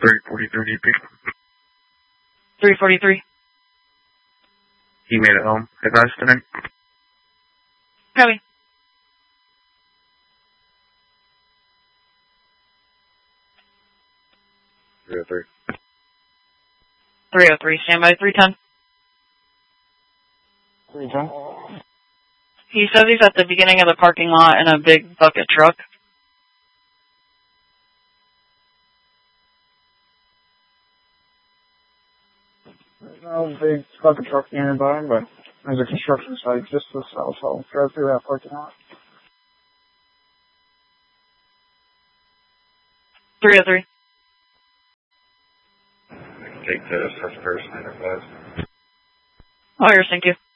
343 DP. 343. He made it home. Advice tonight. Copy. 303. 303, standby 310. 310. He says he's at the beginning of the parking lot in a big bucket truck. There's no big bucket truck nearby, but there's a construction site just to the south, so I'll drive through that parking lot. 303. Take the first person, Enterprise. Oh, thank you.